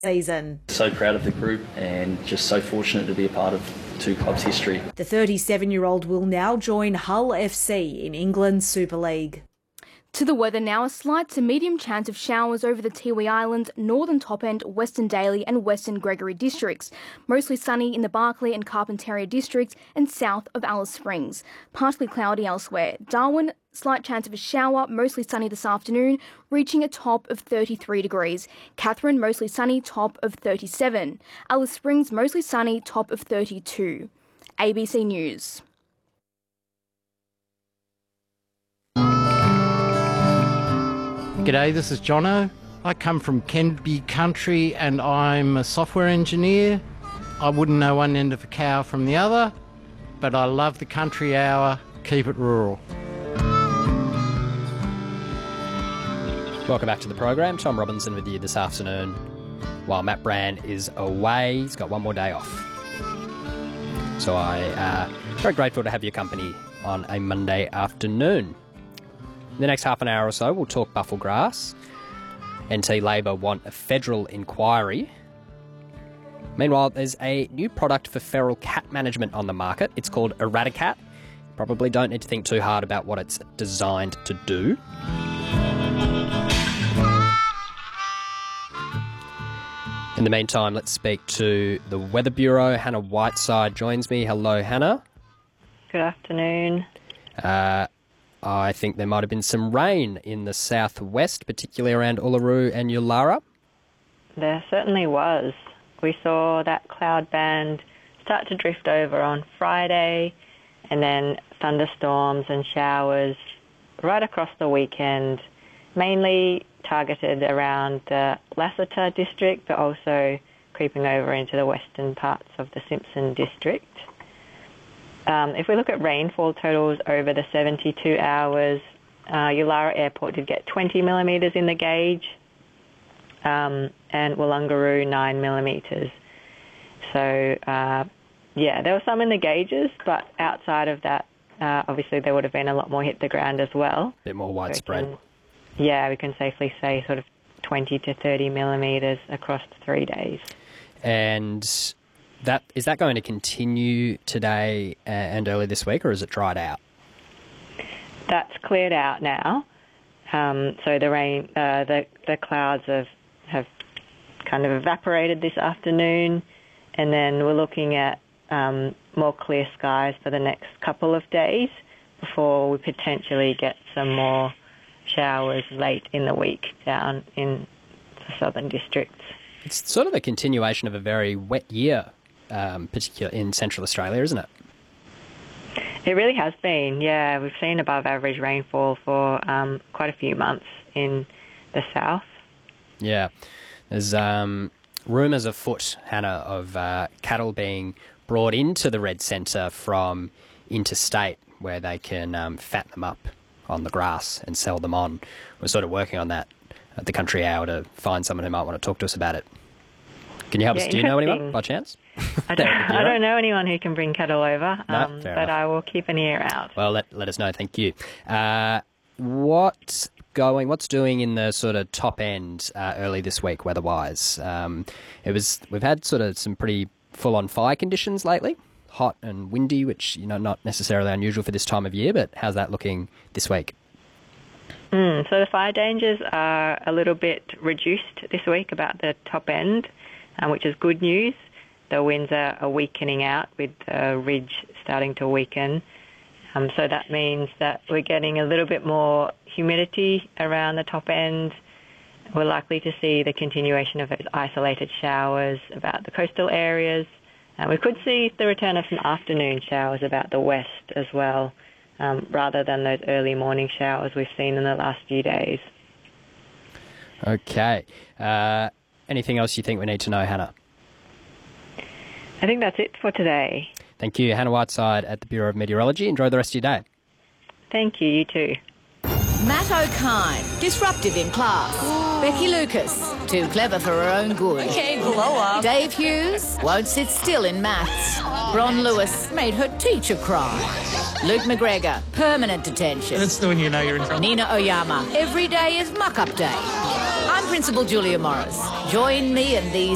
season. So proud of the group and just so fortunate to be a part of two clubs' history. The 37-year-old will now join Hull FC in England's Super League. To the weather now, a slight to medium chance of showers over the Tiwi Islands, Northern Top End, Western Daly and Western Gregory districts. Mostly sunny in the Barkly and Carpentaria districts and south of Alice Springs. Partly cloudy elsewhere. Darwin, slight chance of a shower, mostly sunny this afternoon, reaching a top of 33 degrees. Katherine, mostly sunny, top of 37. Alice Springs, mostly sunny, top of 32. ABC News. G'day, this is Jono. I come from Kenby Country and I'm a software engineer. I wouldn't know one end of a cow from the other, but I love the country hour. Keep it rural. Welcome back to the program. Tom Robinson with you this afternoon. While Matt Brand is away, he's got one more day off. So I'm very grateful to have your company on a Monday afternoon. In the next half an hour or so, we'll talk buffel grass. NT Labor want a federal inquiry. Meanwhile, there's a new product for feral cat management on the market. It's called Eradicat. Probably don't need to think too hard about what it's designed to do. In the meantime, let's speak to the Weather Bureau. Hannah Whiteside joins me. Hello, Hannah. Good afternoon. I think there might have been some rain in the southwest, particularly around Uluru and Yulara. There certainly was. We saw that cloud band start to drift over on Friday, and then thunderstorms and showers right across the weekend, mainly targeted around the Lassiter district, but also creeping over into the western parts of the Simpson district. If we look at rainfall totals over the 72 hours, Yulara Airport did get 20 millimetres in the gauge, and Wollongaroo 9 millimetres. So, there was some in the gauges, but outside of that, obviously there would have been a lot more hit the ground as well. A bit more widespread. We can safely say sort of 20 to 30 millimetres across 3 days. And is that going to continue today and early this week, or is it dried out? That's cleared out now. So the rain, the clouds have kind of evaporated this afternoon, and then we're looking at more clear skies for the next couple of days before we potentially get some more showers late in the week down in the southern districts. It's sort of a continuation of a very wet year, particularly in Central Australia, isn't it? It really has been, yeah. We've seen above average rainfall for quite a few months in the south. Yeah. There's rumours afoot, Hannah, of cattle being brought into the Red Centre from interstate where they can fatten them up on the grass and sell them on. We're sort of working on that at the Country Hour to find someone who might want to talk to us about it. Can you help us? Do you know anyone, by chance? I don't know anyone who can bring cattle over, but enough. I will keep an ear out. Well, let us know. Thank you. What's doing in the sort of top end early this week weather-wise? We've had sort of some pretty full-on fire conditions lately, hot and windy, which not necessarily unusual for this time of year. But how's that looking this week? So the fire dangers are a little bit reduced this week about the top end, which is good news. The winds are weakening out with the ridge starting to weaken. So that means that we're getting a little bit more humidity around the top end. We're likely to see the continuation of those isolated showers about the coastal areas. We could see the return of some afternoon showers about the west as well, rather than those early morning showers we've seen in the last few days. Okay. Anything else you think we need to know, Hannah? I think that's it for today. Thank you. Hannah Whiteside at the Bureau of Meteorology. Enjoy the rest of your day. Thank you. You too. Matt O'Kine, disruptive in class. Becky Lucas, too clever for her own good. Okay, blow up. Dave Hughes, won't sit still in maths. Ron Lewis made her teacher cry. Luke McGregor, permanent detention. That's when you know you're in trouble. Nina Oyama, every day is muck-up day. I'm Principal Julia Morris. Join me in these